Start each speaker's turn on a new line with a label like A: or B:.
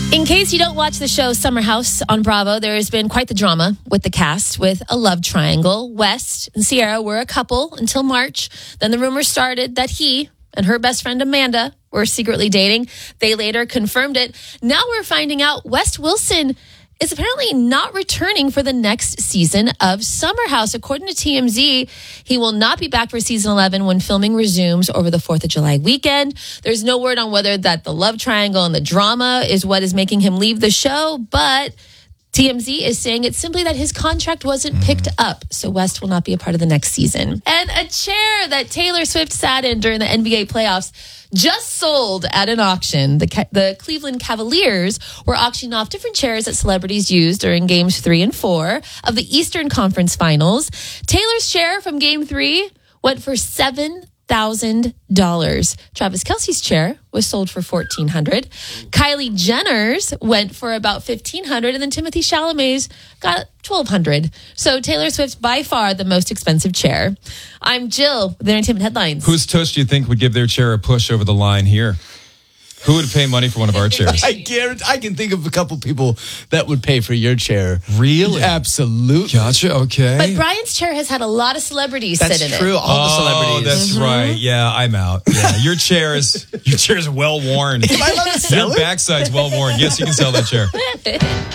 A: In case you don't watch the show Summer House on Bravo, there has been quite the drama with the cast with a love triangle. West and Sierra were a couple until March. Then the rumor started that he and her best friend Amanda were secretly dating. They later confirmed it. Now we're finding out West Wilson is apparently not returning for the next season of Summer House. According to TMZ, he will not be back for season 11 when filming resumes over the 4th of July weekend. There's no word on whether that the love triangle and the drama is what is making him leave the show, but TMZ is saying it's simply that his contract wasn't picked up, so West will not be a part of the next season. And a chair that Taylor Swift sat in during the NBA playoffs just sold at an auction. The Cleveland Cavaliers were auctioning off different chairs that celebrities used during games 3 and 4 of the Eastern Conference Finals. Taylor's chair from game 3 went for $7,000. Travis Kelce's chair was sold for $1,400. Kylie Jenner's went for about $1,500, and then Timothy Chalamet's got $1,200. So Taylor Swift's by far the most expensive chair. I'm Jill with Entertainment Headlines.
B: Whose tush do you think would give their chair a push over the line here? Who would pay money for one of our chairs?
C: I can think of a couple people that would pay for your chair.
B: Really?
C: Absolutely.
B: Gotcha. Okay.
A: But Brian's chair has had a lot of celebrities sit in
C: That's
A: it.
C: true. All the celebrities.
B: That's right. Yeah, I'm out. Yeah, your chair is well worn.
C: Am I allowed to sell
B: Your
C: it?
B: backside's well worn. Yes, you can sell that chair.